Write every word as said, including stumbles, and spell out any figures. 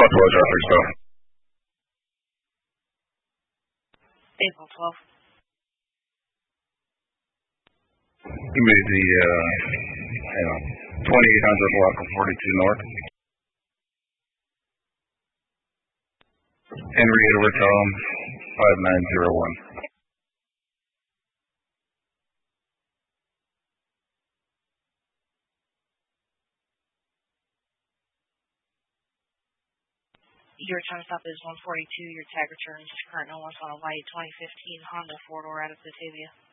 Buffalo traffic stop. April twelfth. Give me the, uh, hang on, twenty-eight hundred block of forty-two North. Henry Edward Tom, five nine zero one. Your time stop is one forty-two. Your tag returns current no one's on a white twenty fifteen Honda four-door out of Batavia.